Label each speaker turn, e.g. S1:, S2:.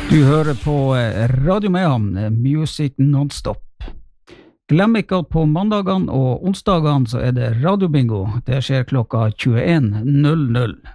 S1: Du hører på Radio Mehamn, Music Non-Stop. Glem ikke at på mandagene og onsdagene så er det radiobingo. Det skjer klokka 21.00.